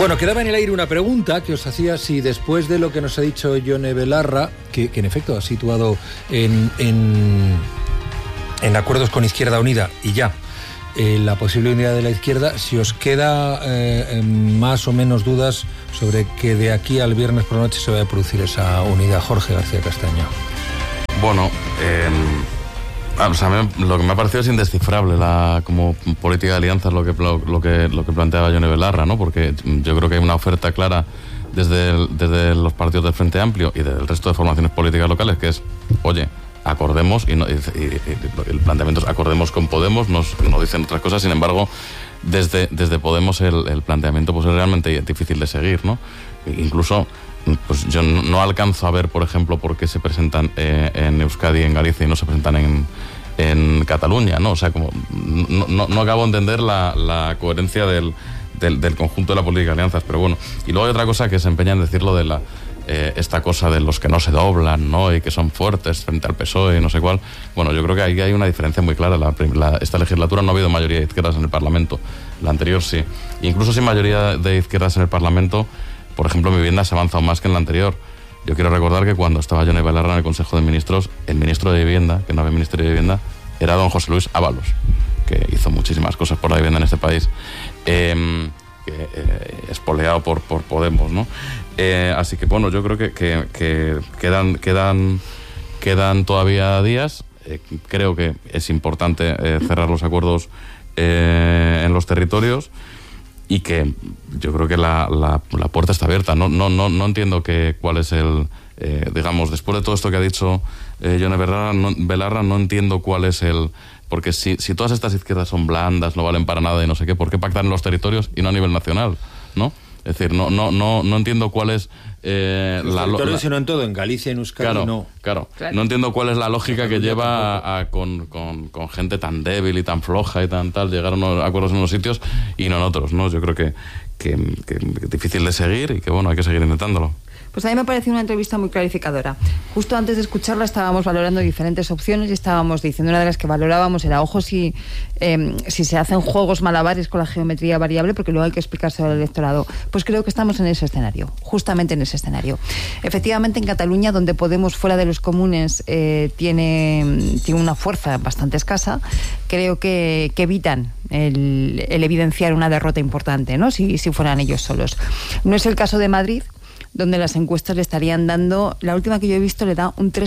Bueno, quedaba en el aire una pregunta que os hacía si después de lo que nos ha dicho Yone Belarra, que en efecto ha situado en acuerdos con Izquierda Unida y ya la posible unidad de la izquierda, si os queda más o menos dudas sobre que de aquí al viernes por la noche se vaya a producir esa unidad. Jorge García Castaño. Bueno, o sea, lo que me ha parecido es indescifrable como política de alianzas lo que planteaba Yone Belarra, ¿no? Porque yo creo que hay una oferta clara desde los partidos del Frente Amplio y del resto de formaciones políticas locales, que es, oye, acordemos, y el planteamiento es acordemos con Podemos, no dicen otras cosas. Sin embargo, desde Podemos el planteamiento pues es realmente difícil de seguir, ¿no? Incluso pues yo no alcanzo a ver, por ejemplo, por qué se presentan en Euskadi y en Galicia y no se presentan en Cataluña, ¿no? O sea, como no acabo de entender la coherencia del conjunto de la política de alianzas, pero bueno. Y luego hay otra cosa que se empeña en decirlo de esta cosa de los que no se doblan, ¿no? Y que son fuertes frente al PSOE y no sé cuál. Bueno, yo creo que ahí hay una diferencia muy clara. Esta legislatura no ha habido mayoría de izquierdas en el Parlamento. La anterior sí. Incluso sin mayoría de izquierdas en el Parlamento, por ejemplo, mi vivienda se ha avanzado más que en la anterior. Yo quiero recordar que cuando estaba Yone Belarra en el Consejo de Ministros, el ministro de Vivienda, que no había Ministerio de Vivienda, era don José Luis Ábalos, que hizo muchísimas cosas por la vivienda en este país, espoleado por Podemos, ¿no? Así que bueno, yo creo que quedan todavía días. Creo que es importante cerrar los acuerdos en los territorios. Y que yo creo que la puerta está abierta. No entiendo cuál es digamos, después de todo esto que ha dicho Yone Belarra, no entiendo cuál es porque si todas estas izquierdas son blandas, no valen para nada y no sé qué, ¿por qué pactar en los territorios y no a nivel nacional? ¿No? Es decir, no entiendo cuál es territorios, sino en todo, en Galicia, en Euskadi, claro. No entiendo cuál es la lógica que lleva con gente tan débil y tan floja y tan tal, llegar a acuerdos en unos sitios y no en otros, ¿no? Yo creo que es difícil de seguir y que bueno, hay que seguir intentándolo. Pues a mí me pareció una entrevista muy clarificadora. Justo antes de escucharla estábamos valorando diferentes opciones y estábamos diciendo, una de las que valorábamos era, ojo, si se hacen juegos malabares con la geometría variable, porque luego hay que explicárselo al electorado. Pues creo que estamos en ese escenario, justamente en ese escenario. Efectivamente, en Cataluña, donde Podemos fuera de los comunes tiene una fuerza bastante escasa, creo que evitan el evidenciar una derrota importante, ¿no? Si fueran ellos solos. No es el caso de Madrid, donde las encuestas le estarían dando, la última que yo he visto le da un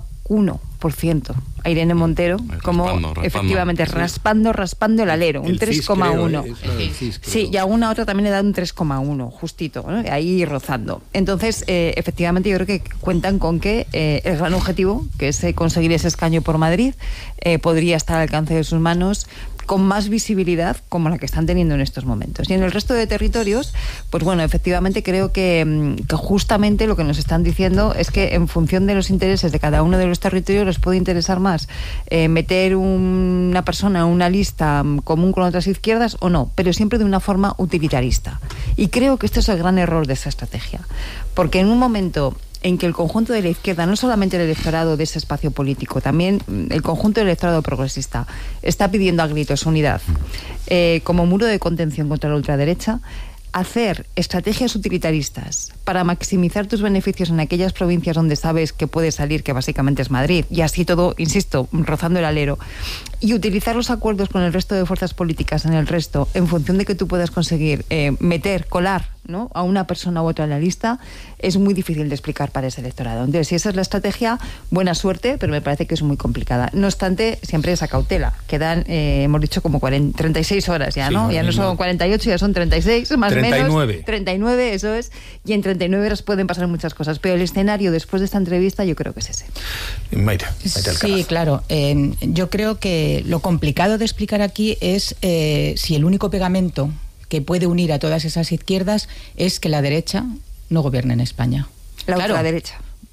3,1% a Irene Montero, como raspando, efectivamente, raspando el alero, un 3,1. Sí, y alguna otra también le da un 3,1, justito, ¿no? Ahí rozando. Entonces, efectivamente, yo creo que cuentan con que el gran objetivo, que es conseguir ese escaño por Madrid, podría estar al alcance de sus manos, con más visibilidad como la que están teniendo en estos momentos. Y en el resto de territorios, pues bueno, efectivamente creo que justamente lo que nos están diciendo es que en función de los intereses de cada uno de los territorios les puede interesar más meter una persona en una lista común con otras izquierdas o no, pero siempre de una forma utilitarista. Y creo que este es el gran error de esa estrategia, porque en un momento en que el conjunto de la izquierda, no solamente el electorado de ese espacio político, también el conjunto del electorado progresista, está pidiendo a gritos unidad como muro de contención contra la ultraderecha, hacer estrategias utilitaristas para maximizar tus beneficios en aquellas provincias donde sabes que puede salir, que básicamente es Madrid, y así todo, insisto, rozando el alero, y utilizar los acuerdos con el resto de fuerzas políticas en el resto, en función de que tú puedas conseguir colar, ¿no?, a una persona u otra en la lista, es muy difícil de explicar para ese electorado. Entonces, si esa es la estrategia, buena suerte, pero me parece que es muy complicada. No obstante, siempre esa cautela. Quedan, hemos dicho, como 36 horas ya, ¿no? Sí, ya no son 48, ya son 36, más o menos. 39, eso es. Y en 39 horas pueden pasar muchas cosas. Pero el escenario después de esta entrevista yo creo que es ese. Mayra sí, claro. Yo creo que lo complicado de explicar aquí es si el único pegamento que puede unir a todas esas izquierdas es que la derecha no gobierne en España. La ultraderecha.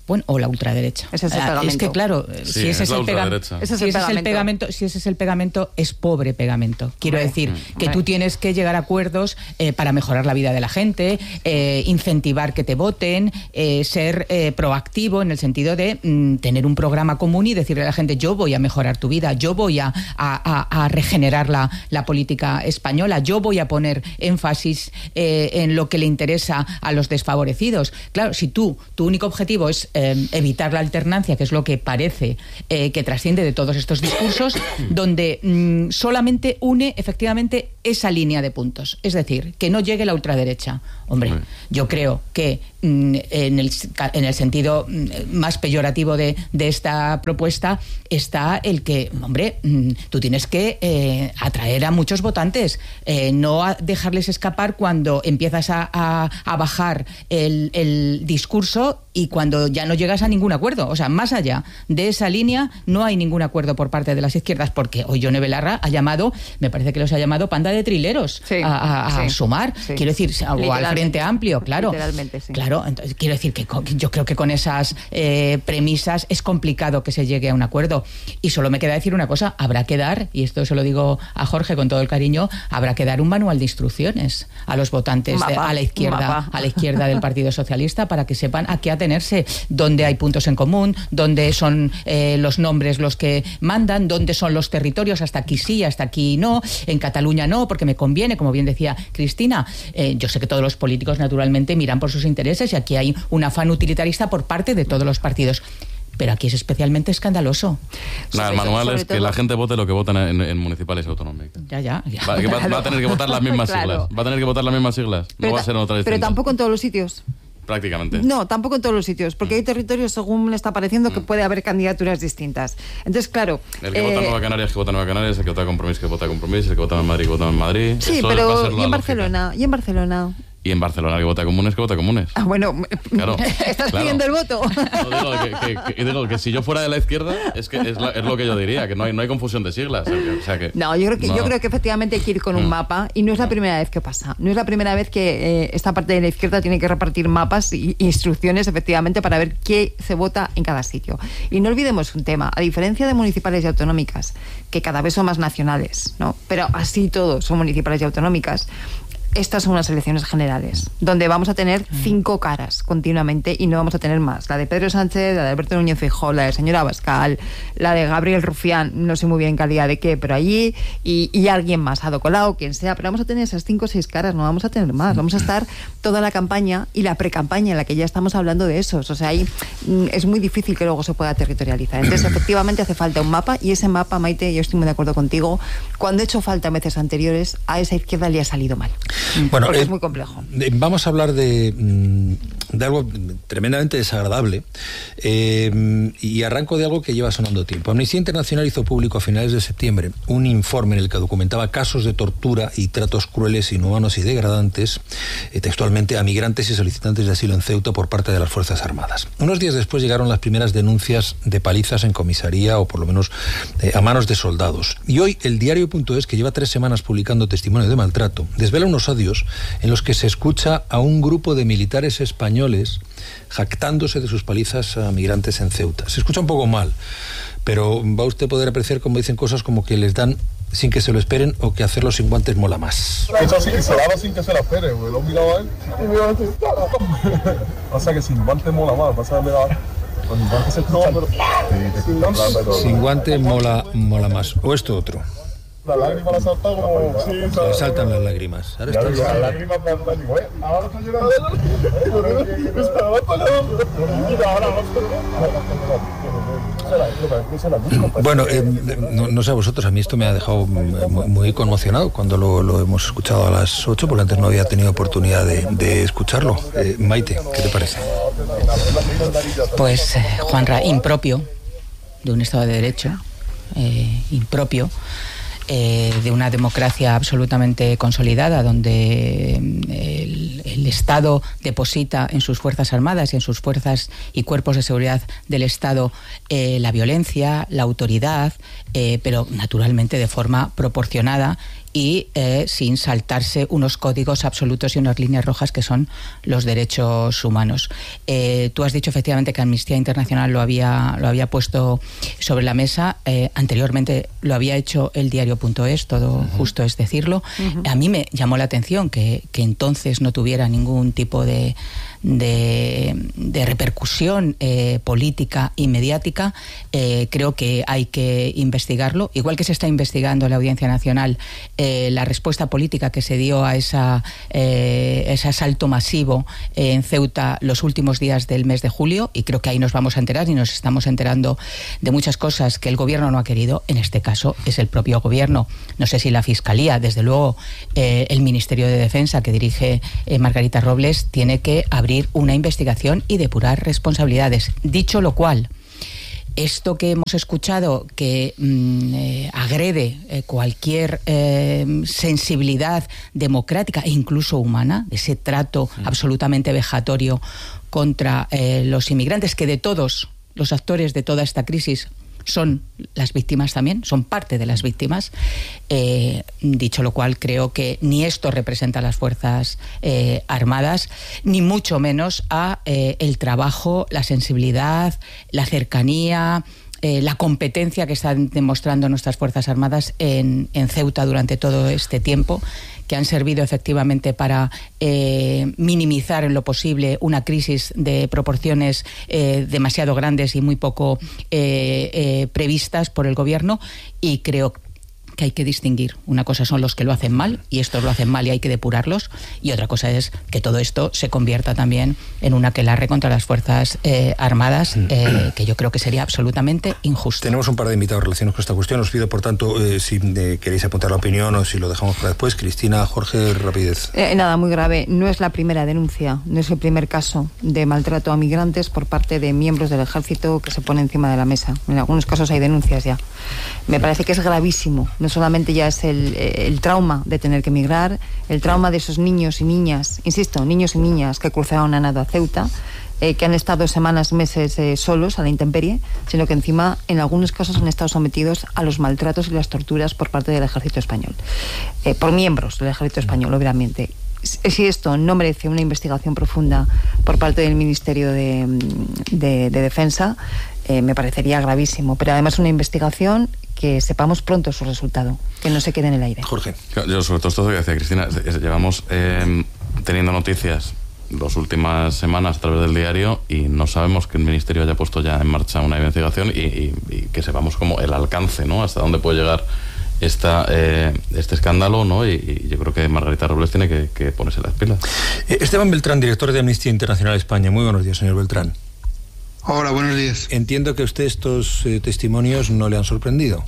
Bueno, o la ultraderecha. Ese es el pegamento. Es que claro, Sí, si ese es el pegamento, si ese es el pegamento, es pobre pegamento. Quiero decir que tú tienes que llegar a acuerdos para mejorar la vida de la gente, incentivar que te voten, ser proactivo en el sentido de tener un programa común y decirle a la gente: yo voy a mejorar tu vida, yo voy a regenerar la política española, yo voy a poner énfasis en lo que le interesa a los desfavorecidos. Claro, si tu único objetivo es evitar la alternancia, que es lo que parece que trasciende de todos estos discursos, donde solamente une efectivamente esa línea de puntos, es decir, que no llegue la ultraderecha. Hombre, yo creo que en el sentido más peyorativo de esta propuesta está el que, hombre, tú tienes que atraer a muchos votantes, no dejarles escapar cuando empiezas a bajar el discurso y cuando ya no llegas a ningún acuerdo. O sea, más allá de esa línea no hay ningún acuerdo por parte de las izquierdas, porque hoy Yone Belarra ha llamado, me parece que los ha llamado panda de trileros a Sumar, quiero decir, o al Frente Amplio, claro. Literalmente, sí. Claro, entonces quiero decir que yo creo que con esas premisas es complicado que se llegue a un acuerdo. Y solo me queda decir una cosa: habrá que dar, y esto se lo digo a Jorge con todo el cariño, habrá que dar un manual de instrucciones a los votantes a la izquierda del Partido Socialista, para que sepan a qué atenerse, dónde hay puntos en común, dónde son los nombres los que mandan, dónde son los territorios, hasta aquí sí, hasta aquí no, en Cataluña no, porque me conviene, como bien decía Cristina. Yo sé que todos los políticos naturalmente miran por sus intereses y aquí hay un afán utilitarista por parte de todos los partidos. Pero aquí es especialmente escandaloso. El manual es que la gente vote lo que votan en municipales y autonómicas. Ya. Va a tener que votar las mismas siglas. Va a tener que votar las mismas siglas. No va a ser en otra distinta. Pero tampoco en todos los sitios. Prácticamente. No, tampoco en todos los sitios, porque hay territorios, según me está pareciendo, que puede haber candidaturas distintas. Entonces, claro... El que vota en Nueva Canarias, que vota en Nueva Canarias, el que vota en Compromís, que vota en Compromís, el que vota en Madrid, que vota en Madrid. Sí, eso pero ¿y en Barcelona? ¿Y en Barcelona? Y en Barcelona, que vota comunes, que vota comunes. Ah, bueno, claro, ¿estás pidiendo el voto? No, digo que si yo fuera de la izquierda, es lo que yo diría, que no hay confusión de siglas. O sea que, no, yo creo que efectivamente hay que ir con un mapa, y no es la primera vez que pasa. No es la primera vez que esta parte de la izquierda tiene que repartir mapas e instrucciones, efectivamente, para ver qué se vota en cada sitio. Y no olvidemos un tema: a diferencia de municipales y autonómicas, que cada vez son más nacionales, ¿no? Pero así todos son municipales y autonómicas. Estas son unas elecciones generales, donde vamos a tener 5 caras continuamente y no vamos a tener más. La de Pedro Sánchez, la de Alberto Núñez Feijóo, la de señora Abascal, la de Gabriel Rufián, no sé muy bien en calidad de qué, pero allí, y alguien más, Ada Colau, quien sea, pero vamos a tener esas 5 o 6 caras, no vamos a tener más. Vamos a estar toda la campaña y la precampaña en la que ya estamos hablando de esos. O sea, ahí es muy difícil que luego se pueda territorializar. Entonces, efectivamente, hace falta un mapa, y ese mapa, Maite, yo estoy muy de acuerdo contigo, cuando he hecho falta meses anteriores, a esa izquierda le ha salido mal. Bueno, es muy complejo. Vamos a hablar de algo tremendamente desagradable, y arranco de algo que lleva sonando tiempo. Amnistía Internacional hizo público a finales de septiembre un informe en el que documentaba casos de tortura y tratos crueles, inhumanos y degradantes, textualmente, a migrantes y solicitantes de asilo en Ceuta por parte de las Fuerzas Armadas. Unos días después llegaron las primeras denuncias de palizas en comisaría, o por lo menos a manos de soldados. Y hoy el diario.es, que lleva 3 semanas publicando testimonio de maltrato, desvela unos audios en los que se escucha a un grupo de militares españoles jactándose de sus palizas a migrantes en Ceuta. Se escucha un poco mal, pero va usted a poder apreciar cómo dicen cosas como que les dan sin que se lo esperen, o que hacerlo sin guantes mola más. Eso sí, se daba sin que se la espere, güey. Lo he mirado a él y me va a o sea que sin guantes mola más. Pasa a mirar. Con guantes se escucha. Sin guantes mola más. O esto otro. La lágrima la salta como... Sí, le saltan las lágrimas. Ahora está las lágrimas me digo, ahora está llorando. Bueno, no sé a vosotros, a mí esto me ha dejado muy conmocionado cuando lo hemos escuchado a las 8, porque antes no había tenido oportunidad de escucharlo. Maite, ¿qué te parece? Pues, Juanra, impropio de un Estado de Derecho, impropio de una democracia absolutamente consolidada, donde el Estado deposita en sus Fuerzas Armadas y en sus fuerzas y cuerpos de seguridad del Estado la violencia, la autoridad, pero naturalmente de forma proporcionada y sin saltarse unos códigos absolutos y unas líneas rojas que son los derechos humanos. Tú has dicho efectivamente que Amnistía Internacional lo había puesto sobre la mesa. Anteriormente lo había hecho el diario.es, todo justo es decirlo. A mí me llamó la atención que entonces no tuviera ningún tipo de repercusión política y mediática. Creo que hay que investigarlo, igual que se está investigando en la Audiencia Nacional la respuesta política que se dio a ese asalto masivo en Ceuta los últimos días del mes de julio, y creo que ahí nos vamos a enterar, y nos estamos enterando de muchas cosas que el gobierno no ha querido. En este caso es el propio gobierno, no sé si la Fiscalía, desde luego el Ministerio de Defensa que dirige Margarita Robles tiene que abrir una investigación y depurar responsabilidades. Dicho lo cual, esto que hemos escuchado que agrede cualquier sensibilidad democrática e incluso humana, ese trato absolutamente vejatorio contra los inmigrantes, que de todos los actores de toda esta crisis son las víctimas también, son parte de las víctimas. Dicho lo cual, creo que ni esto representa a las Fuerzas Armadas, ni mucho menos a el trabajo, la sensibilidad, la cercanía, la competencia que están demostrando nuestras Fuerzas Armadas en Ceuta durante todo este tiempo, que han servido efectivamente para minimizar en lo posible una crisis de proporciones demasiado grandes y muy poco previstas por el gobierno. Y creo que hay que distinguir. Una cosa son los que lo hacen mal, y estos lo hacen mal y hay que depurarlos, y otra cosa es que todo esto se convierta también en un aquelarre contra las Fuerzas Armadas, que yo creo que sería absolutamente injusto. Tenemos un par de invitados relacionados con esta cuestión. Os pido, por tanto, si queréis apuntar la opinión o si lo dejamos para después. Cristina, Jorge, rapidez. Nada, muy grave. No es la primera denuncia, no es el primer caso de maltrato a migrantes por parte de miembros del ejército que se pone encima de la mesa. En algunos casos hay denuncias ya. Me parece que es gravísimo. No solamente ya es el trauma de tener que emigrar, el trauma de esos niños y niñas, insisto, niños y niñas que cruzaron a nado a Ceuta, que han estado semanas, meses solos a la intemperie, sino que encima en algunos casos han estado sometidos a los maltratos y las torturas por parte del ejército español, por miembros del ejército español, obviamente. Si esto no merece una investigación profunda por parte del Ministerio de Defensa, me parecería gravísimo, pero además una investigación que sepamos pronto su resultado, que no se quede en el aire. Jorge. Yo sobre todo esto que decía Cristina, llevamos teniendo noticias las últimas semanas a través del diario y no sabemos que el Ministerio haya puesto ya en marcha una investigación y que sepamos como el alcance, ¿no? Hasta dónde puede llegar este escándalo, ¿no? Y yo creo que Margarita Robles tiene que ponerse las pilas. Esteban Beltrán, director de Amnistía Internacional España. Muy buenos días, señor Beltrán. Hola, buenos días. Entiendo que a usted estos testimonios no le han sorprendido.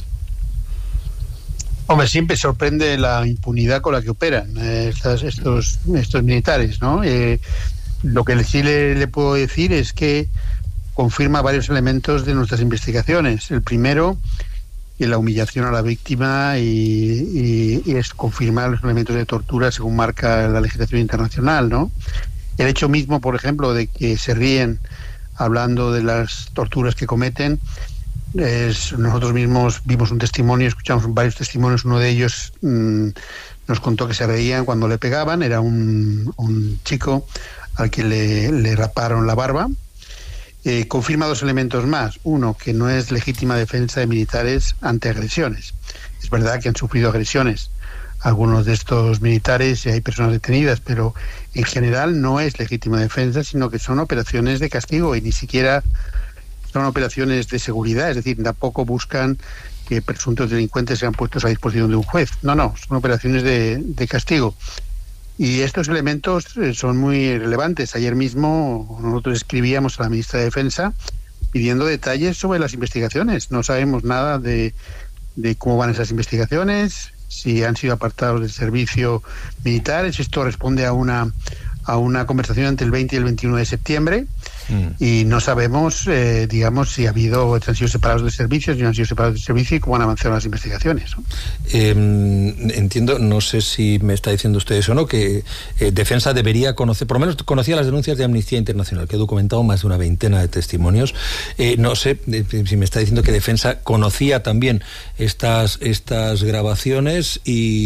Hombre, siempre sorprende la impunidad con la que operan estos militares, ¿no? Lo que sí le puedo decir es que confirma varios elementos de nuestras investigaciones. El primero, que la humillación a la víctima y es confirmar los elementos de tortura según marca la legislación internacional, ¿no? El hecho mismo, por ejemplo, de que se ríen hablando de las torturas que cometen. Nosotros mismos vimos un testimonio, escuchamos varios testimonios. Uno de ellos nos contó que se reían cuando le pegaban. Era un chico al que le raparon la barba. Confirma dos elementos más. Uno, que no es legítima defensa de militares ante agresiones. Es verdad que han sufrido agresiones algunos de estos militares y hay personas detenidas, pero en general no es legítima defensa, sino que son operaciones de castigo y ni siquiera son operaciones de seguridad, es decir, tampoco buscan que presuntos delincuentes sean puestos a disposición de un juez. No, son operaciones de castigo. Y estos elementos son muy relevantes. Ayer mismo nosotros escribíamos a la ministra de Defensa pidiendo detalles sobre las investigaciones. No sabemos nada de cómo van esas investigaciones, si han sido apartados del servicio militar. Esto responde a una conversación entre el 20 y el 21 de septiembre. y no sabemos, digamos, si han sido separados de servicios, si no han sido separados de servicio y cómo han avanzado las investigaciones, ¿no? Entiendo, no sé si me está diciendo usted eso o no, que Defensa debería conocer, por lo menos conocía las denuncias de Amnistía Internacional, que he documentado más de una veintena de testimonios. No sé si me está diciendo que Defensa conocía también estas grabaciones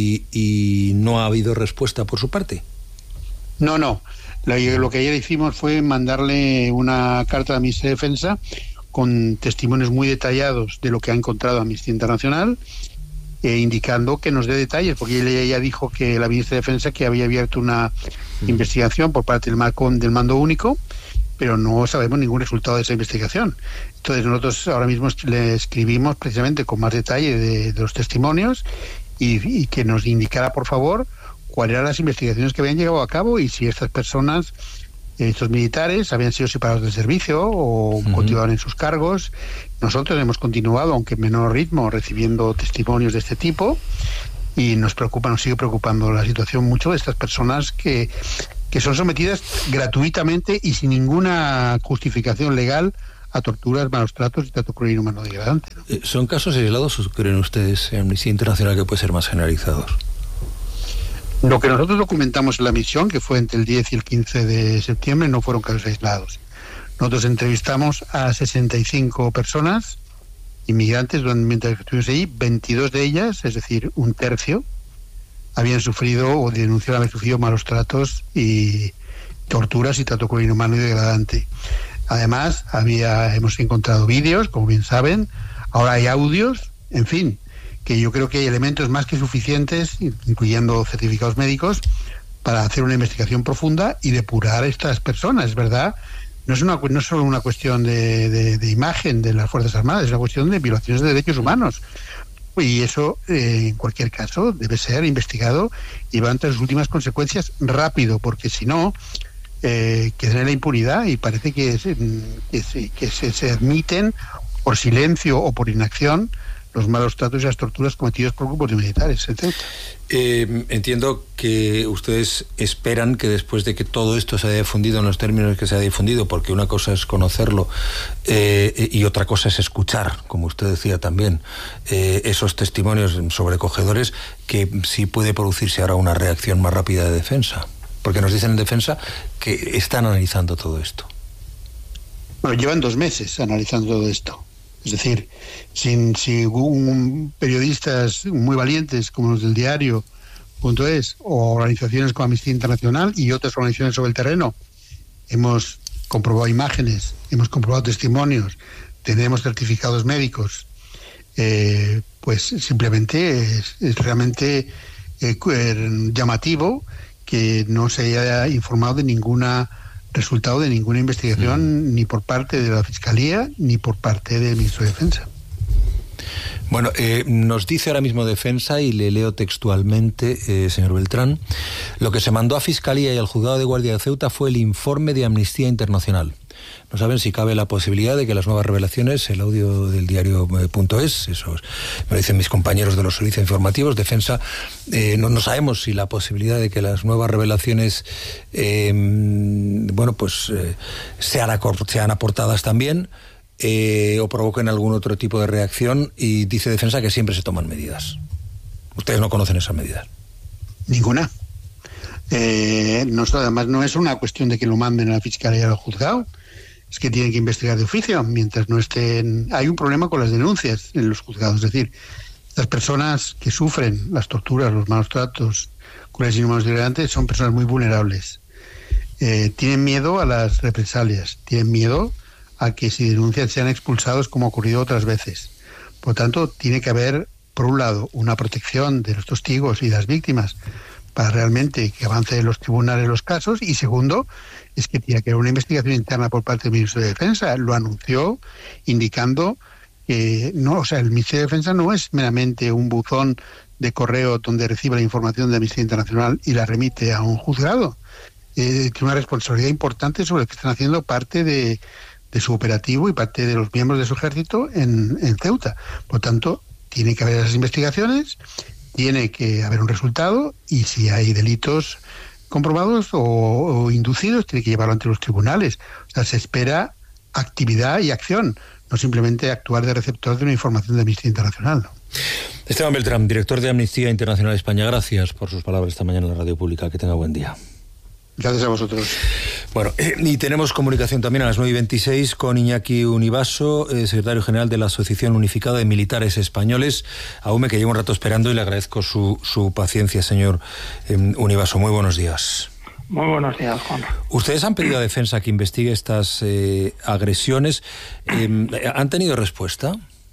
y no ha habido respuesta por su parte. No. Lo que ayer hicimos fue mandarle una carta a Amnistía Defensa con testimonios muy detallados de lo que ha encontrado Amnistía Internacional, indicando que nos dé detalles, porque ella dijo que la Ministra de Defensa que había abierto una investigación por parte del Mando Único, pero no sabemos ningún resultado de esa investigación. Entonces nosotros ahora mismo le escribimos precisamente con más detalle de los testimonios y que nos indicara, por favor, cuáles eran las investigaciones que habían llevado a cabo y si estas personas, estos militares, habían sido separados del servicio o continuaban en sus cargos. Nosotros hemos continuado, aunque en menor ritmo, recibiendo testimonios de este tipo, y nos sigue preocupando la situación mucho de estas personas que son sometidas gratuitamente y sin ninguna justificación legal a torturas, malos tratos y trato cruel, inhumano, degradante, ¿no? ¿Son casos aislados o creen ustedes en Amnistía Internacional que puede ser más generalizados? Lo que nosotros documentamos en la misión, que fue entre el 10 y el 15 de septiembre, no fueron casos aislados. Nosotros entrevistamos a 65 personas, inmigrantes, mientras estuvimos allí. 22 de ellas, es decir, un tercio, habían sufrido o denunciaron haber sufrido malos tratos y torturas y trato cruel, inhumano y degradante. Además, hemos encontrado vídeos, como bien saben, ahora hay audios, en fin, que yo creo que hay elementos más que suficientes, incluyendo certificados médicos, para hacer una investigación profunda y depurar a estas personas. Es verdad, no es solo una cuestión de imagen de las Fuerzas Armadas, es una cuestión de violaciones de derechos humanos. Y eso, en cualquier caso, debe ser investigado y va ante sus últimas consecuencias rápido, porque si no, queda en la impunidad y parece que se admiten por silencio o por inacción los malos tratos y las torturas cometidos por grupos de militares, etc. Entiendo que ustedes esperan que después de que todo esto se haya difundido en los términos que se ha difundido, porque una cosa es conocerlo y otra cosa es escuchar, como usted decía también, esos testimonios sobrecogedores, que sí puede producirse ahora una reacción más rápida de Defensa, porque nos dicen en Defensa que están analizando todo esto. Bueno, llevan 2 meses analizando todo esto. Es decir, si periodistas muy valientes como los del diario.es o organizaciones como Amnistía Internacional y otras organizaciones sobre el terreno hemos comprobado imágenes, hemos comprobado testimonios, tenemos certificados médicos, pues simplemente es realmente llamativo que no se haya informado de ninguna resultado de ninguna investigación, ni por parte de la Fiscalía ni por parte del Ministro de Defensa. Bueno, nos dice ahora mismo Defensa, y le leo textualmente, señor Beltrán: lo que se mandó a Fiscalía y al Juzgado de Guardia de Ceuta fue el informe de Amnistía Internacional. No saben si cabe la posibilidad de que las nuevas revelaciones, el audio del diario.es, eso me lo dicen mis compañeros de los servicios informativos, Defensa, no sabemos si la posibilidad de que las nuevas revelaciones sean aportadas también o provoquen algún otro tipo de reacción, y dice Defensa que siempre se toman medidas. ¿Ustedes no conocen esas medidas? Ninguna. Además no es una cuestión de que lo manden a la Fiscalía o al Juzgado, es que tienen que investigar de oficio mientras no estén. Hay un problema con las denuncias en los juzgados, es decir, las personas que sufren las torturas, los malos tratos, crueles, inhumanos y degradantes son personas muy vulnerables. Tienen miedo a las represalias, tienen miedo a que si denuncian sean expulsados, como ha ocurrido otras veces. Por lo tanto, tiene que haber, por un lado, una protección de los testigos y de las víctimas para realmente que avance en los tribunales los casos, y segundo, es que tiene que haber una investigación interna por parte del Ministro de Defensa. Lo anunció indicando que el Ministerio de Defensa no es meramente un buzón de correo donde recibe la información de Amnistía Internacional y la remite a un juzgado. Tiene una responsabilidad importante sobre lo que están haciendo parte de su operativo y parte de los miembros de su ejército en Ceuta. Por tanto, tiene que haber esas investigaciones, tiene que haber un resultado, y si hay delitos comprobados o inducidos, tiene que llevarlo ante los tribunales. O sea, se espera actividad y acción, no simplemente actuar de receptor de una información de Amnistía Internacional, ¿no? Esteban Beltrán, director de Amnistía Internacional España, gracias por sus palabras esta mañana en la Radio Pública. Que tenga buen día. Gracias a vosotros. Bueno, y tenemos comunicación también a las 9:26 con Iñaki Univaso, secretario general de la Asociación Unificada de Militares Españoles, AUME, que llevo un rato esperando y le agradezco su paciencia, señor Univaso. Muy buenos días. Muy buenos días, Juan. Ustedes han pedido a Defensa que investigue estas agresiones. ¿Han tenido respuesta?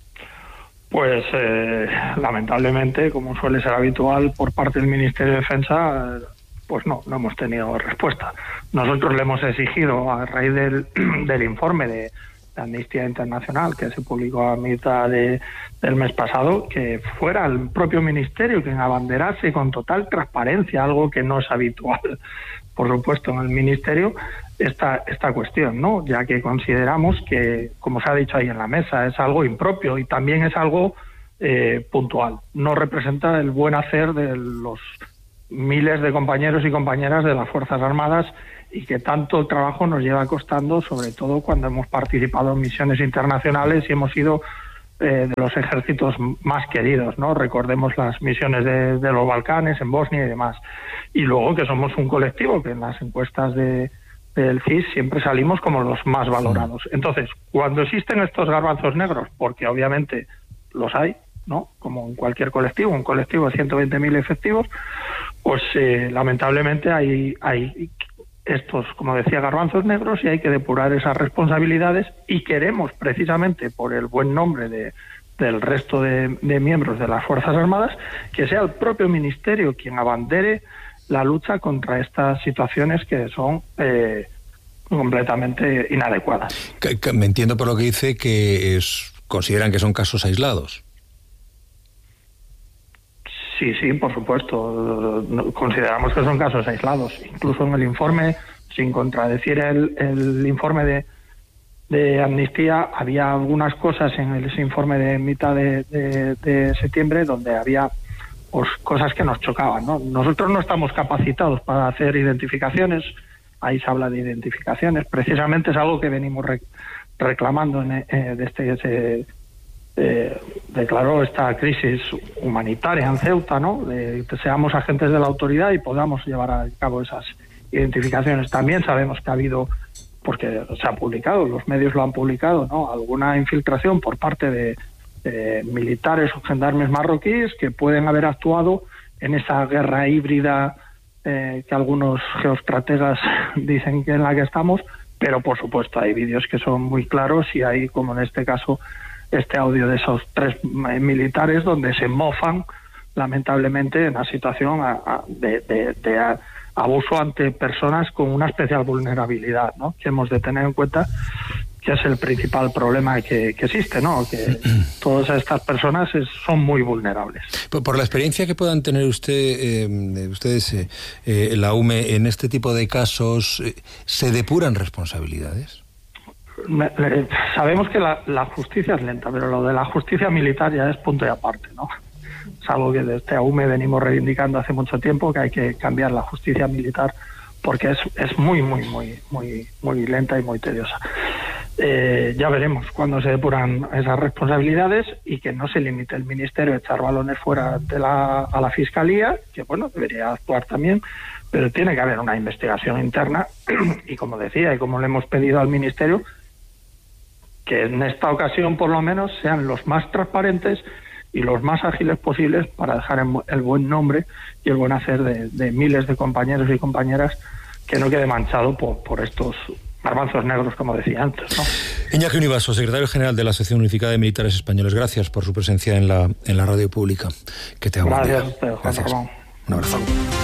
Pues lamentablemente, como suele ser habitual por parte del Ministerio de Defensa, pues no hemos tenido respuesta. Nosotros le hemos exigido, a raíz del informe de Amnistía Internacional que se publicó a mitad del mes pasado, que fuera el propio Ministerio quien abanderase con total transparencia, algo que no es habitual, por supuesto, en el Ministerio, esta cuestión, ¿no? Ya que consideramos que, como se ha dicho ahí en la mesa, es algo impropio y también es algo puntual. No representa el buen hacer de los miles de compañeros y compañeras de las Fuerzas Armadas y que tanto trabajo nos lleva costando, sobre todo cuando hemos participado en misiones internacionales y hemos sido de los ejércitos más queridos, ¿no? Recordemos las misiones de los Balcanes, en Bosnia y demás. Y luego que somos un colectivo que en las encuestas del CIS siempre salimos como los más valorados. Entonces, cuando existen estos garbanzos negros, porque obviamente los hay, ¿no? Como en cualquier colectivo, un colectivo de 120.000 efectivos, pues lamentablemente hay estos, como decía, garbanzos negros y hay que depurar esas responsabilidades y queremos, precisamente por el buen nombre del resto de miembros de las Fuerzas Armadas, que sea el propio Ministerio quien abandere la lucha contra estas situaciones que son completamente inadecuadas. Me entiendo por lo que dice que consideran que son casos aislados. Sí, por supuesto. Consideramos que son casos aislados. Incluso en el informe, sin contradecir el informe de Amnistía, había algunas cosas en ese informe de mitad de septiembre donde había pues cosas que nos chocaban, ¿no? Nosotros no estamos capacitados para hacer identificaciones. Ahí se habla de identificaciones. Precisamente es algo que venimos reclamando desde que se declaró esta crisis humanitaria en Ceuta, ¿no? Que seamos agentes de la autoridad y podamos llevar a cabo esas identificaciones. También sabemos que ha habido, porque se ha publicado, los medios lo han publicado, ¿no? Alguna infiltración por parte de militares o gendarmes marroquíes que pueden haber actuado en esa guerra híbrida que algunos geoestrategas dicen que en la que estamos, pero por supuesto hay vídeos que son muy claros y hay, como en este caso, este audio de esos 3 militares donde se mofan lamentablemente en una situación de abuso ante personas con una especial vulnerabilidad, ¿no? Que hemos de tener en cuenta que es el principal problema que existe, ¿no? Que todas estas personas son muy vulnerables. Por la experiencia que puedan tener ustedes, la UME, en este tipo de casos, ¿se depuran responsabilidades? Sabemos que la justicia es lenta, pero lo de la justicia militar ya es punto y aparte, ¿no? Es algo que desde AUME venimos reivindicando hace mucho tiempo, que hay que cambiar la justicia militar porque es muy lenta y muy tediosa. Ya veremos cuándo se depuran esas responsabilidades y que no se limite el Ministerio a echar balones fuera a la Fiscalía, que bueno, debería actuar también, pero tiene que haber una investigación interna y, como decía, y como le hemos pedido al Ministerio, que en esta ocasión por lo menos sean los más transparentes y los más ágiles posibles para dejar el buen nombre y el buen hacer de miles de compañeros y compañeras, que no quede manchado por estos garbanzos negros, como decía antes, ¿no? Iñaki Univaso, secretario general de la Asociación Unificada de Militares Españoles, gracias por su presencia en la radio pública. Que te haga Gracias un a usted, Juan Gracias. Ramón. Un abrazo.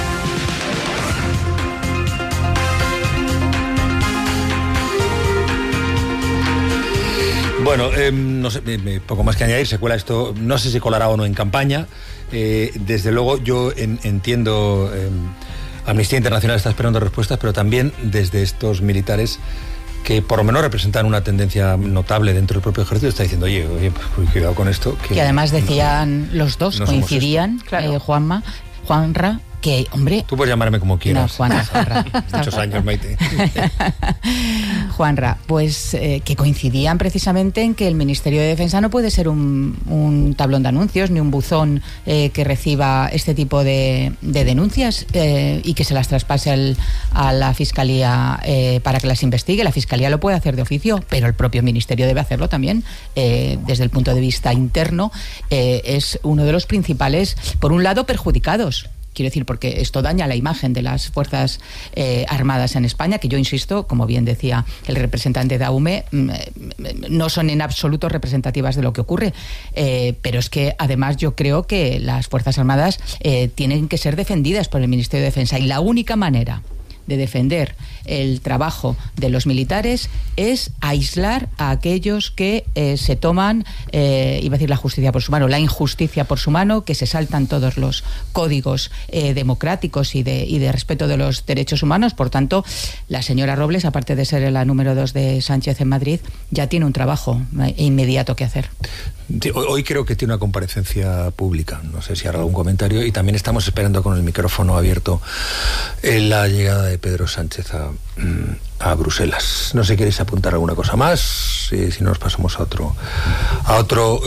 Bueno, no sé, poco más que añadir, se cuela esto, no sé si colará o no en campaña. Desde luego yo entiendo, Amnistía Internacional está esperando respuestas, pero también desde estos militares que por lo menos representan una tendencia notable dentro del propio ejército, está diciendo, oye, pues, cuidado con esto. Que además decían, los dos no coincidían, Juanra, que, hombre... Tú puedes llamarme como quieras. No, Juanra. Muchos años, Maite. Juanra, pues que coincidían precisamente en que el Ministerio de Defensa no puede ser un tablón de anuncios ni un buzón que reciba este tipo de denuncias y que se las traspase a la Fiscalía para que las investigue. La Fiscalía lo puede hacer de oficio, pero el propio Ministerio debe hacerlo también. Desde el punto de vista interno, es uno de los principales, por un lado, perjudicados. Quiero decir, porque esto daña la imagen de las Fuerzas Armadas en España, que yo insisto, como bien decía el representante de AUME, no son en absoluto representativas de lo que ocurre. Pero es que además yo creo que las Fuerzas Armadas tienen que ser defendidas por el Ministerio de Defensa, y la única manera de defender el trabajo de los militares es aislar a aquellos que se toman, iba a decir la justicia por su mano, la injusticia por su mano, que se saltan todos los códigos democráticos y de respeto de los derechos humanos. Por tanto, la señora Robles, aparte de ser la número 2 de Sánchez en Madrid, ya tiene un trabajo inmediato que hacer. Hoy creo que tiene una comparecencia pública, no sé si hará algún comentario, y también estamos esperando con el micrófono abierto la llegada de Pedro Sánchez a Bruselas. No sé si queréis apuntar alguna cosa más, si no nos pasamos a otro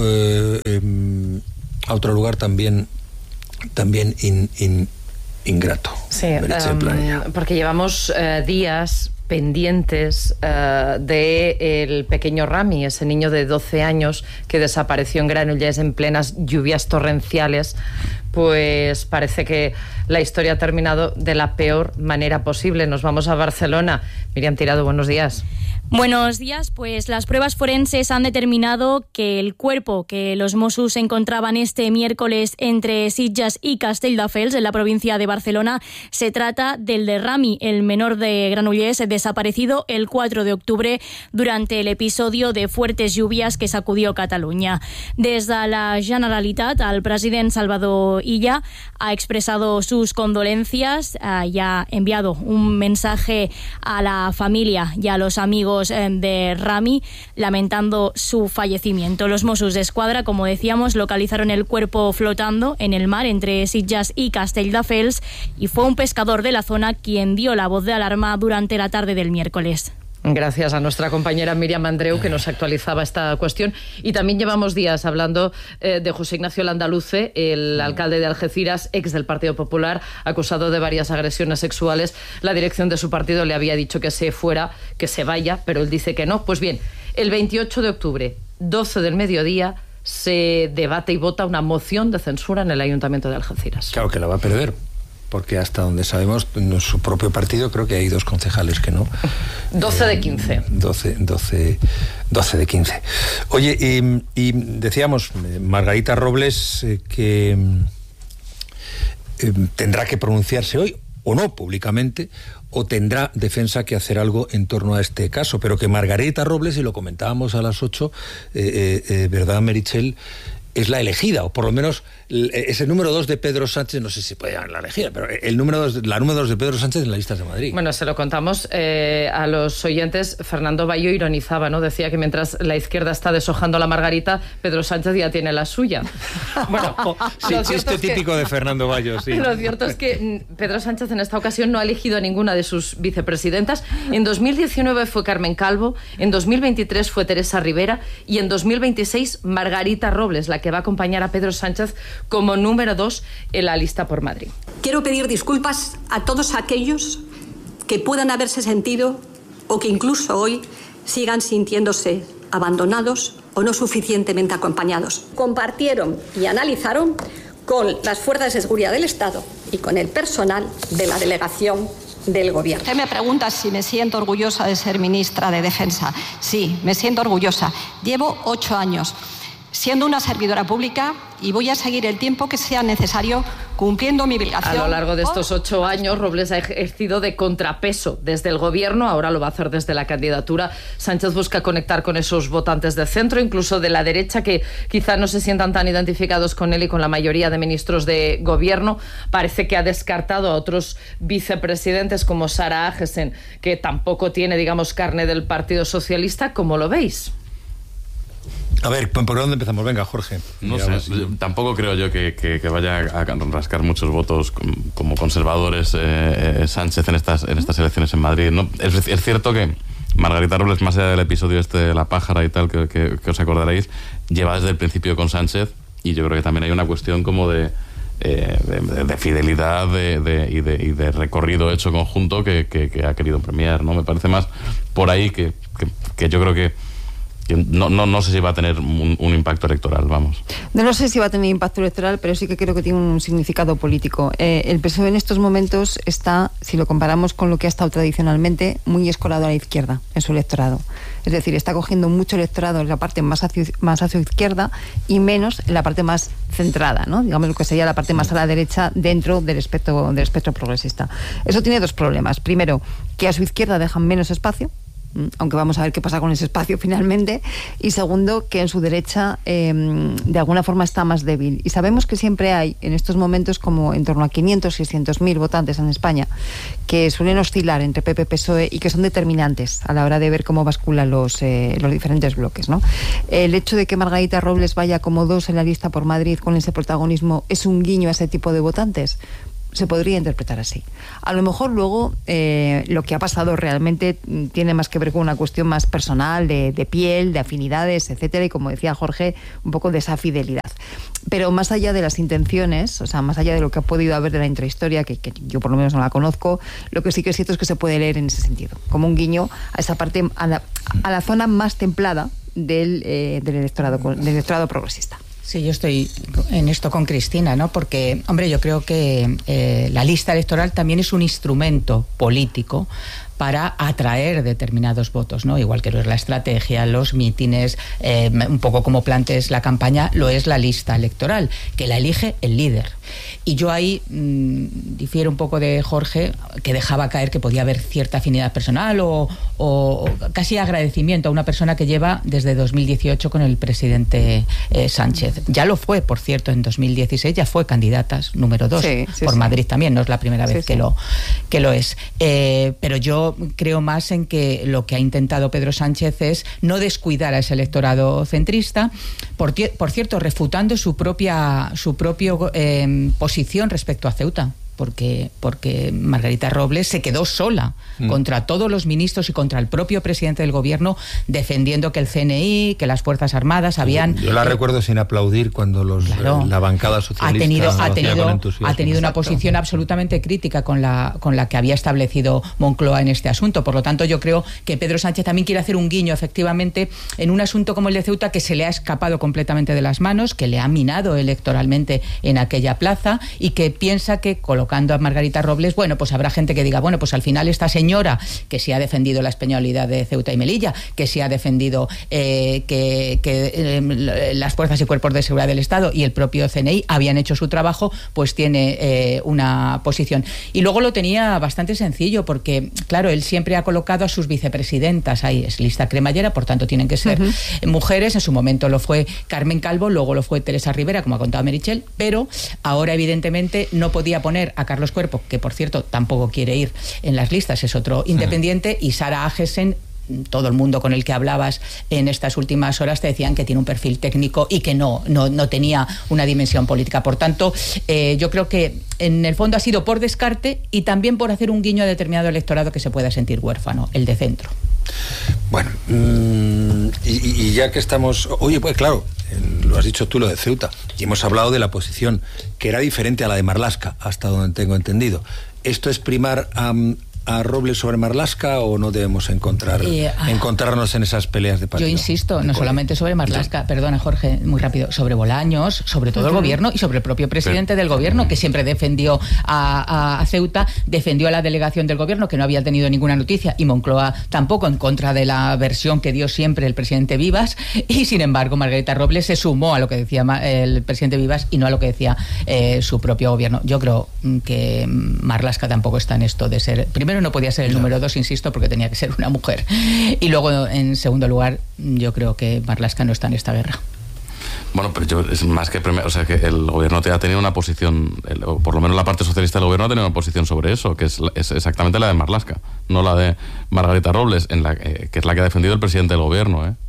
lugar también ingrato. Sí, porque llevamos días pendientes del pequeño Rami, ese niño de 12 años que desapareció en Granollers en plenas lluvias torrenciales. Pues parece que la historia ha terminado de la peor manera posible. Nos vamos a Barcelona. Miriam Tirado, buenos días. Buenos días, pues las pruebas forenses han determinado que el cuerpo que los Mossos encontraban este miércoles entre Sitges y Castelldefels, en la provincia de Barcelona, se trata del de Rami, el menor de Granollers, desaparecido el 4 de octubre durante el episodio de fuertes lluvias que sacudió Cataluña. Desde la Generalitat, el president Salvador Illa ha expresado sus condolencias y ha enviado un mensaje a la familia y a los amigos de Rami, lamentando su fallecimiento. Los Mossos d'Esquadra, como decíamos, localizaron el cuerpo flotando en el mar entre Sitges y Castelldefels, y fue un pescador de la zona quien dio la voz de alarma durante la tarde del miércoles. Gracias a nuestra compañera Miriam Andreu, que nos actualizaba esta cuestión. Y también llevamos días hablando de José Ignacio Landaluce, el alcalde de Algeciras, ex del Partido Popular, acusado de varias agresiones sexuales. La dirección de su partido le había dicho que se fuera, que se vaya, pero él dice que no. Pues bien, el 28 de octubre, 12 del mediodía, se debate y vota una moción de censura en el Ayuntamiento de Algeciras. Claro que la va a perder, porque hasta donde sabemos, en su propio partido creo que hay 2 concejales que no. 12 de 15. 12 de 15. Oye, y decíamos, Margarita Robles, que tendrá que pronunciarse hoy, o no, públicamente, o tendrá Defensa que hacer algo en torno a este caso, pero que Margarita Robles, y lo comentábamos a las 8, ¿verdad, Meritxell?, es la elegida, o por lo menos es el número 2 de Pedro Sánchez, no sé si puede llamar la elegida, pero la número 2 de Pedro Sánchez en las listas de Madrid. Bueno, se lo contamos a los oyentes. Fernando Bayo ironizaba, ¿no? Decía que mientras la izquierda está deshojando a la Margarita, Pedro Sánchez ya tiene la suya. Bueno, sí, chiste típico de Fernando Bayo, sí. Lo cierto es que Pedro Sánchez en esta ocasión no ha elegido a ninguna de sus vicepresidentas. En 2019 fue Carmen Calvo, en 2023 fue Teresa Rivera y en 2026 Margarita Robles, la que va a acompañar a Pedro Sánchez como número 2 en la lista por Madrid. Quiero pedir disculpas a todos aquellos que puedan haberse sentido o que incluso hoy sigan sintiéndose abandonados o no suficientemente acompañados. Compartieron y analizaron con las fuerzas de seguridad del Estado y con el personal de la delegación del Gobierno. Usted me pregunta si me siento orgullosa de ser ministra de Defensa. Sí, me siento orgullosa. Llevo 8 años siendo una servidora pública y voy a seguir el tiempo que sea necesario cumpliendo mi obligación. A lo largo de estos 8 años, Robles ha ejercido de contrapeso desde el Gobierno, ahora lo va a hacer desde la candidatura. Sánchez busca conectar con esos votantes de centro, incluso de la derecha, que quizá no se sientan tan identificados con él y con la mayoría de ministros de Gobierno. Parece que ha descartado a otros vicepresidentes como Sara Agesen, que tampoco tiene, digamos, carne del Partido Socialista. ¿Cómo lo veis? A ver, ¿por dónde empezamos? Venga, Jorge. No sé, tampoco creo yo que vaya a rascar muchos votos como conservadores Sánchez en estas elecciones en Madrid, ¿no? Es cierto que Margarita Robles, más allá del episodio de la pájara y tal, que os acordaréis, lleva desde el principio con Sánchez, y yo creo que también hay una cuestión como de fidelidad y de recorrido hecho conjunto que ha querido premiar, ¿no? Me parece más por ahí que yo creo que no sé si va a tener un impacto electoral, vamos. No sé si va a tener impacto electoral, pero sí que creo que tiene un significado político. El PSOE en estos momentos está, si lo comparamos con lo que ha estado tradicionalmente, muy escorado a la izquierda en su electorado. Es decir, está cogiendo mucho electorado en la parte más hacia izquierda y menos en la parte más centrada, ¿no? Digamos lo que sería la parte más a la derecha dentro del espectro progresista. Eso tiene dos problemas. Primero, que a su izquierda dejan menos espacio, aunque vamos a ver qué pasa con ese espacio finalmente, y segundo, que en su derecha de alguna forma está más débil. Y sabemos que siempre hay en estos momentos como en torno a 500-600.000 votantes en España que suelen oscilar entre PP y PSOE y que son determinantes a la hora de ver cómo basculan los diferentes bloques, ¿no? El hecho de que Margarita Robles vaya como 2 en la lista por Madrid con ese protagonismo es un guiño a ese tipo de votantes. Se podría interpretar así. A lo mejor luego lo que ha pasado realmente tiene más que ver con una cuestión más personal, de piel, de afinidades, etcétera, y como decía Jorge, un poco de esa fidelidad. Pero más allá de las intenciones, o sea, más allá de lo que ha podido haber de la intrahistoria, que yo por lo menos no la conozco, lo que sí que es cierto es que se puede leer en ese sentido, como un guiño a esa parte, a la zona más templada del electorado progresista. Sí, yo estoy en esto con Cristina, ¿no? Porque, hombre, yo creo que la lista electoral también es un instrumento político para atraer determinados votos, ¿no? Igual que lo es la estrategia, los mítines, un poco como plantees la campaña, lo es la lista electoral, que la elige el líder. Y yo ahí difiero un poco de Jorge, que dejaba caer que podía haber cierta afinidad personal o casi agradecimiento a una persona que lleva desde 2018 con el presidente Sánchez. Ya lo fue, por cierto, en 2016 ya fue candidata número 2 por Madrid también, no es la primera vez que lo es. Pero yo creo más en que lo que ha intentado Pedro Sánchez es no descuidar a ese electorado centrista, por cierto, refutando su propia posición respecto a Ceuta. Porque Margarita Robles se quedó sola contra todos los ministros y contra el propio presidente del gobierno, defendiendo que el CNI, que las Fuerzas Armadas habían... Yo la recuerdo sin aplaudir cuando la bancada socialista ha tenido una posición absolutamente crítica con la que había establecido Moncloa en este asunto. Por lo tanto, yo creo que Pedro Sánchez también quiere hacer un guiño, efectivamente, en un asunto como el de Ceuta, que se le ha escapado completamente de las manos, que le ha minado electoralmente en aquella plaza, y que piensa que colocando a Margarita Robles, bueno, pues habrá gente que diga, bueno, pues al final esta señora que sí ha defendido la españolidad de Ceuta y Melilla, que sí ha defendido que las fuerzas y cuerpos de seguridad del Estado y el propio CNI habían hecho su trabajo, pues tiene una posición. Y luego lo tenía bastante sencillo, porque, claro, él siempre ha colocado a sus vicepresidentas, ahí es lista cremallera, por tanto tienen que ser mujeres. En su momento lo fue Carmen Calvo, luego lo fue Teresa Rivera, como ha contado Meritxell, pero ahora evidentemente no podía poner a Carlos Cuerpo, que por cierto tampoco quiere ir en las listas, es otro independiente, y Sara Agesen. Todo el mundo con el que hablabas en estas últimas horas te decían que tiene un perfil técnico y que no tenía una dimensión política. Por tanto, yo creo que en el fondo ha sido por descarte y también por hacer un guiño a determinado electorado que se pueda sentir huérfano, el de centro. Bueno, y ya que estamos... Oye, pues claro, lo has dicho tú, lo de Ceuta, y hemos hablado de la posición que era diferente a la de Marlaska, hasta donde tengo entendido. ¿Esto es primar a Robles sobre Marlaska o no debemos encontrarnos en esas peleas de partido? Yo insisto, no solamente sobre Marlaska, perdona Jorge, muy rápido, sobre Bolaños, sobre todo el gobierno y sobre el propio presidente del gobierno, que siempre defendió a Ceuta, defendió a la delegación del gobierno, que no había tenido ninguna noticia, y Moncloa tampoco, en contra de la versión que dio siempre el presidente Vivas, y sin embargo Margarita Robles se sumó a lo que decía el presidente Vivas y no a lo que decía su propio gobierno. Yo creo que Marlaska tampoco está en esto de ser... Primero, no podía ser el número 2, insisto, porque tenía que ser una mujer. Y luego, en segundo lugar, yo creo que Marlaska no está en esta guerra. Bueno, pero es más que... O sea, que el gobierno ha tenido una posición, o por lo menos la parte socialista del gobierno ha tenido una posición sobre eso, que es exactamente la de Marlaska, no la de Margarita Robles, que es la que ha defendido el presidente del gobierno,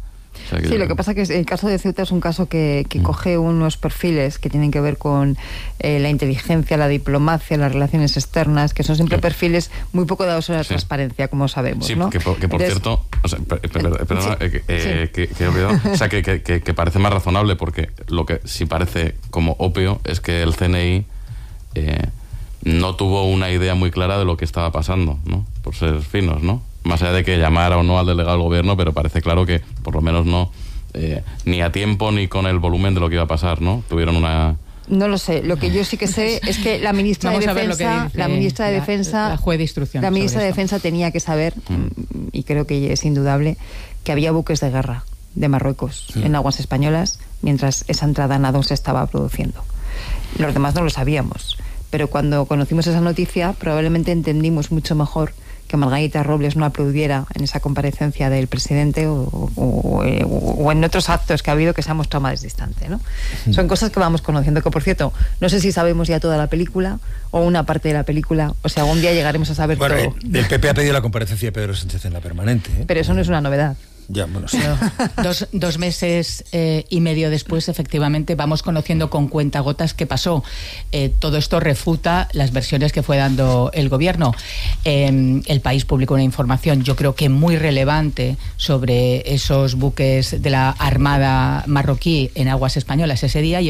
O sea, sí, lo que pasa es que el caso de Ceuta es un caso que coge unos perfiles que tienen que ver con la inteligencia, la diplomacia, las relaciones externas, que son siempre perfiles muy poco dados a la transparencia, como sabemos, sí, ¿no? que por cierto, o sea, perdona, que he olvidado, o sea, que parece más razonable, porque lo que sí parece como obvio es que el CNI no tuvo una idea muy clara de lo que estaba pasando, ¿no? Por ser finos, ¿no? Más allá de que llamara o no al delegado del gobierno, pero parece claro que por lo menos no, ni a tiempo ni con el volumen de lo que iba a pasar, ¿no? Tuvieron una... No lo sé. Lo que yo sí que sé es que la ministra de Defensa, la ministra de Defensa, la juez de instrucción, la ministra de Defensa tenía que saber, y creo que es indudable, que había buques de guerra de Marruecos en aguas españolas mientras esa entrada nado se estaba produciendo. Los demás no lo sabíamos, pero cuando conocimos esa noticia probablemente entendimos mucho mejor que Margarita Robles no aplaudiera en esa comparecencia del presidente o en otros actos que ha habido, que se ha mostrado más distante, ¿no? Son cosas que vamos conociendo, que por cierto, no sé si sabemos ya toda la película o una parte de la película, o sea, algún día llegaremos a saber todo. El PP ha pedido la comparecencia de Pedro Sánchez en la permanente, ¿eh? Pero eso no es una novedad. Ya, bueno, sí. Dos meses y medio después, efectivamente, vamos conociendo con cuentagotas qué pasó. Todo esto refuta las versiones que fue dando el gobierno. El País publicó una información, yo creo que muy relevante, sobre esos buques de la Armada marroquí en aguas españolas ese día.